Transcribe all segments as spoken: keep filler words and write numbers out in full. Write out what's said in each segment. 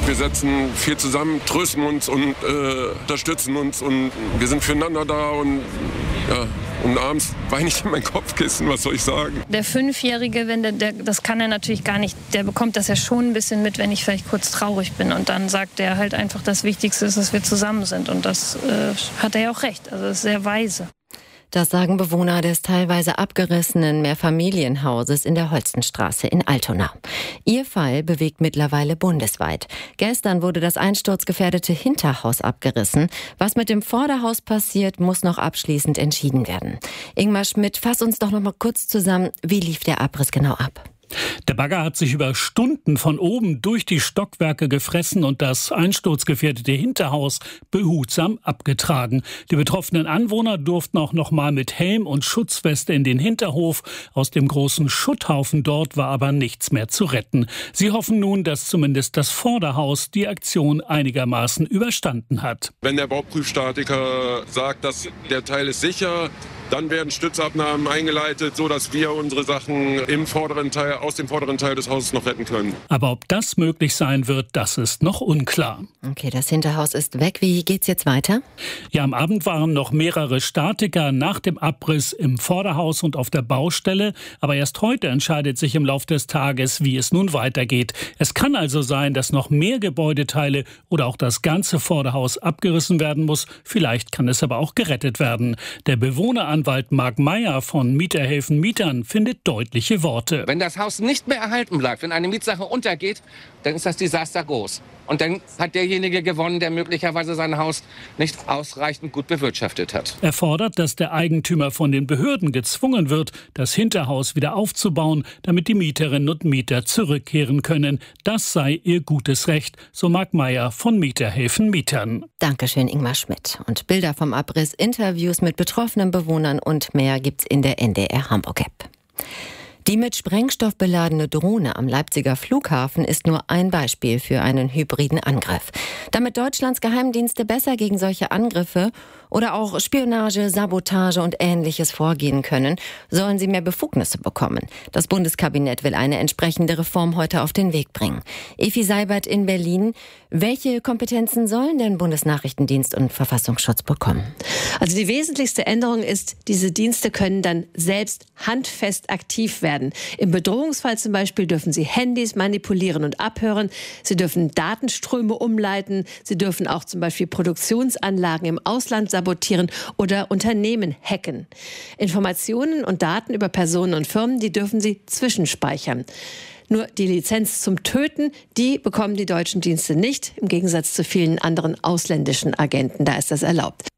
Wir setzen viel zusammen, trösten uns und äh, unterstützen uns und wir sind füreinander da und ja, und abends weine ich in mein Kopfkissen, was soll ich sagen? Der Fünfjährige, wenn der, der, das kann er natürlich gar nicht, der bekommt das ja schon ein bisschen mit, wenn ich vielleicht kurz traurig bin und dann sagt er halt einfach, das Wichtigste ist, dass wir zusammen sind und das äh, hat er ja auch recht, also das ist sehr weise. Das sagen Bewohner des teilweise abgerissenen Mehrfamilienhauses in der Holstenstraße in Altona. Ihr Fall bewegt mittlerweile bundesweit. Gestern wurde das einsturzgefährdete Hinterhaus abgerissen. Was mit dem Vorderhaus passiert, muss noch abschließend entschieden werden. Ingmar Schmidt, fass uns doch noch mal kurz zusammen, wie lief der Abriss genau ab? Der Bagger hat sich über Stunden von oben durch die Stockwerke gefressen und das einsturzgefährdete Hinterhaus behutsam abgetragen. Die betroffenen Anwohner durften auch noch mal mit Helm und Schutzweste in den Hinterhof. Aus dem großen Schutthaufen dort war aber nichts mehr zu retten. Sie hoffen nun, dass zumindest das Vorderhaus die Aktion einigermaßen überstanden hat. Wenn der Bauprüfstatiker sagt, dass der Teil ist sicher, dann werden Stützabnahmen eingeleitet, sodass wir unsere Sachen im vorderen Teil, aus dem vorderen Teil des Hauses noch retten können. Aber ob das möglich sein wird, das ist noch unklar. Okay, das Hinterhaus ist weg. Wie geht's jetzt weiter? Ja, am Abend waren noch mehrere Statiker nach dem Abriss im Vorderhaus und auf der Baustelle. Aber erst heute entscheidet sich im Lauf des Tages, wie es nun weitergeht. Es kann also sein, dass noch mehr Gebäudeteile oder auch das ganze Vorderhaus abgerissen werden muss. Vielleicht kann es aber auch gerettet werden. Der Bewohner Anwalt Marc Meyer von Mieter helfen Mietern findet deutliche Worte. Wenn das Haus nicht mehr erhalten bleibt, wenn eine Mietsache untergeht, dann ist das Desaster groß. Und dann hat derjenige gewonnen, der möglicherweise sein Haus nicht ausreichend gut bewirtschaftet hat. Er fordert, dass der Eigentümer von den Behörden gezwungen wird, das Hinterhaus wieder aufzubauen, damit die Mieterinnen und Mieter zurückkehren können. Das sei ihr gutes Recht, so Marc Meyer von Mieter helfen Mietern. Dankeschön, Ingmar Schmidt. Und Bilder vom Abriss, Interviews mit betroffenen Bewohnern und mehr gibt's in der N D R Hamburg-App. Die mit Sprengstoff beladene Drohne am Leipziger Flughafen ist nur ein Beispiel für einen hybriden Angriff. Damit Deutschlands Geheimdienste besser gegen solche Angriffe oder auch Spionage, Sabotage und Ähnliches vorgehen können, sollen sie mehr Befugnisse bekommen. Das Bundeskabinett will eine entsprechende Reform heute auf den Weg bringen. Evi Seibert in Berlin. Welche Kompetenzen sollen denn Bundesnachrichtendienst und Verfassungsschutz bekommen? Also die wesentlichste Änderung ist, diese Dienste können dann selbst handfest aktiv werden. Im Bedrohungsfall zum Beispiel dürfen sie Handys manipulieren und abhören. Sie dürfen Datenströme umleiten. Sie dürfen auch zum Beispiel Produktionsanlagen im Ausland sabotieren oder Unternehmen hacken. Informationen und Daten über Personen und Firmen, die dürfen sie zwischenspeichern. Nur die Lizenz zum Töten, die bekommen die deutschen Dienste nicht, im Gegensatz zu vielen anderen ausländischen Agenten. Da ist das erlaubt.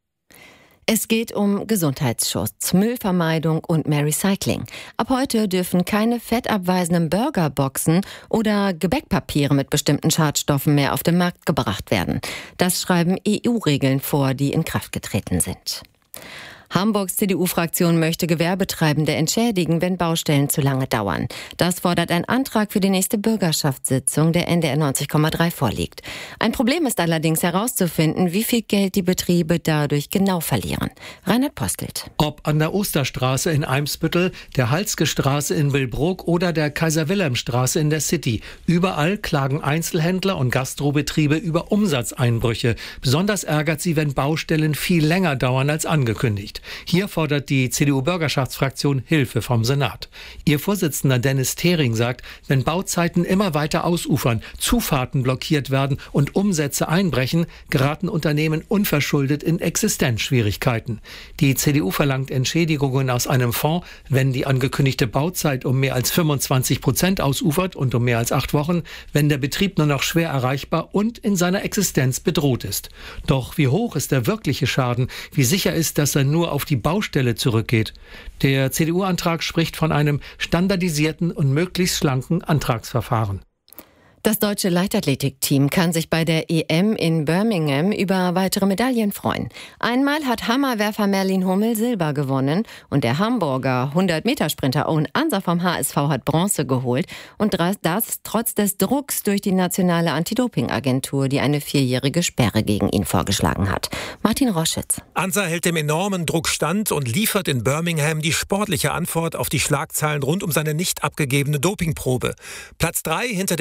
Es geht um Gesundheitsschutz, Müllvermeidung und mehr Recycling. Ab heute dürfen keine fettabweisenden Burgerboxen oder Gebäckpapiere mit bestimmten Schadstoffen mehr auf den Markt gebracht werden. Das schreiben E U-Regeln vor, die in Kraft getreten sind. Hamburgs C D U-Fraktion möchte Gewerbetreibende entschädigen, wenn Baustellen zu lange dauern. Das fordert ein Antrag für die nächste Bürgerschaftssitzung, der N D R neunzig Komma drei vorliegt. Ein Problem ist allerdings herauszufinden, wie viel Geld die Betriebe dadurch genau verlieren. Reinhard Postelt. Ob an der Osterstraße in Eimsbüttel, der Halske-Straße in Billbrook oder der Kaiser-Wilhelm-Straße in der City. Überall klagen Einzelhändler und Gastrobetriebe über Umsatzeinbrüche. Besonders ärgert sie, wenn Baustellen viel länger dauern als angekündigt. Hier fordert die C D U-Bürgerschaftsfraktion Hilfe vom Senat. Ihr Vorsitzender Dennis Thering sagt, wenn Bauzeiten immer weiter ausufern, Zufahrten blockiert werden und Umsätze einbrechen, geraten Unternehmen unverschuldet in Existenzschwierigkeiten. Die C D U verlangt Entschädigungen aus einem Fonds, wenn die angekündigte Bauzeit um mehr als fünfundzwanzig Prozent ausufert und um mehr als acht Wochen, wenn der Betrieb nur noch schwer erreichbar und in seiner Existenz bedroht ist. Doch wie hoch ist der wirkliche Schaden? Wie sicher ist, dass er nur auf die Baustelle zurückgeht? Der C D U-Antrag spricht von einem standardisierten und möglichst schlanken Antragsverfahren. Das deutsche Leichtathletikteam kann sich bei der E M in Birmingham über weitere Medaillen freuen. Einmal hat Hammerwerfer Merlin Hummel Silber gewonnen und der Hamburger hundert-Meter-Sprinter Owen Ansa vom H S V hat Bronze geholt. Und das trotz des Drucks durch die nationale Anti-Doping-Agentur, die eine vierjährige Sperre gegen ihn vorgeschlagen hat. Martin Roschitz. Ansa hält dem enormen Druck stand und liefert in Birmingham die sportliche Antwort auf die Schlagzeilen rund um seine nicht abgegebene Dopingprobe. Platz drei hinter